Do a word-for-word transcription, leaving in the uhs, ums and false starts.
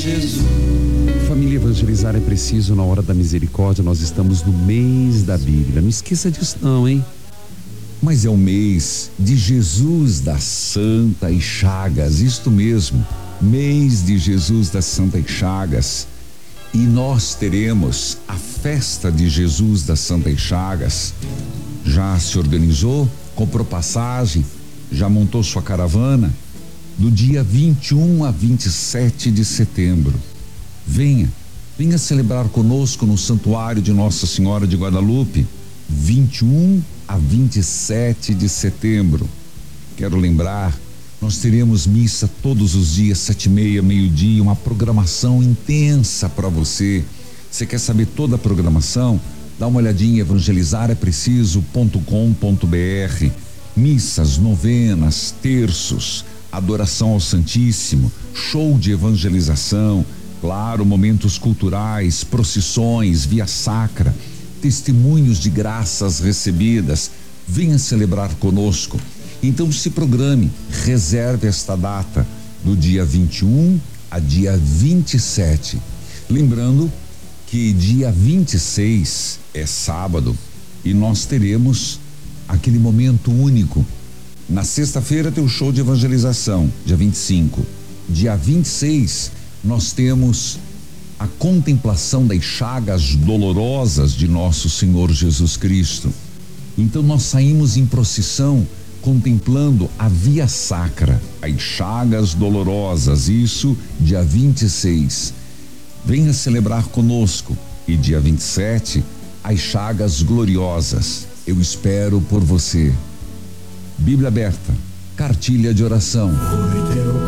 Jesus. Família, evangelizar é preciso na hora da misericórdia. Nós estamos no mês da Bíblia. Não esqueça disso não, hein? Mas é o mês de Jesus das Santas Chagas, isto mesmo, mês de Jesus das Santas Chagas. E nós teremos a festa de Jesus das Santas Chagas. Já se organizou? Comprou passagem? Já montou sua caravana? Do dia vinte e um a vinte e sete de setembro. Venha, venha celebrar conosco no Santuário de Nossa Senhora de Guadalupe, vinte e um a vinte e sete de setembro. Quero lembrar, nós teremos missa todos os dias, sete e meia, meio-dia, uma programação intensa para você. Você quer saber toda a programação? Dá uma olhadinha em evangelizar é preciso ponto com ponto br. Missas, novenas, terços, adoração ao Santíssimo, show de evangelização, claro, momentos culturais, procissões, via sacra, testemunhos de graças recebidas. Venha celebrar conosco. Então se programe, reserve esta data do dia vinte e um a dia vinte e sete. Lembrando que dia vinte e seis é sábado e nós teremos aquele momento único. Na sexta-feira tem o show de evangelização, dia vinte e cinco. Dia vinte e seis nós temos a contemplação das chagas dolorosas de nosso Senhor Jesus Cristo. Então nós saímos em procissão contemplando a via sacra, as chagas dolorosas, isso dia vinte e seis. Venha celebrar conosco. E dia vinte e sete, as chagas gloriosas. Eu espero por você. Bíblia aberta, cartilha de oração. Foi teu